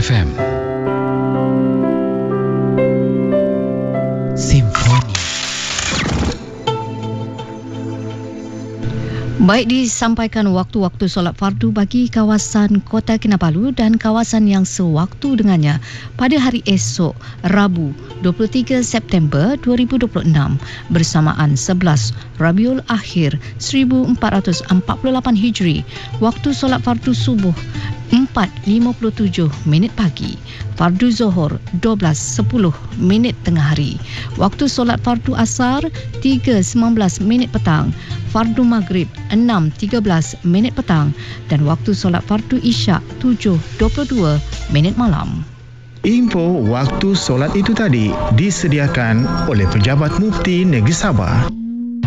FM. Simfoni. Baik, disampaikan waktu-waktu solat fardu bagi kawasan Kota Kinabalu dan kawasan yang sewaktu dengannya pada hari esok, Rabu, 23 September 2026 bersamaan 11 Rabiul Akhir 1448 Hijri. Waktu solat fardu subuh 4.57 minit pagi, fardu Zohor 12.10 minit tengah hari, waktu solat fardu asar 3.19 minit petang, fardu maghrib 6.13 minit petang dan waktu solat fardu isyak 7.22 minit malam. Info waktu solat itu tadi disediakan oleh Pejabat Mufti Negeri Sabah.